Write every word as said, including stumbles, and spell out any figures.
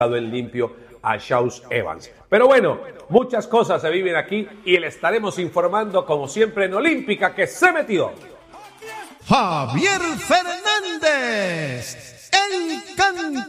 en limpio a Shaus Evans. Pero bueno, muchas cosas se viven aquí y le estaremos informando como siempre en Olímpica que se metió. Javier Fernández, el cantante.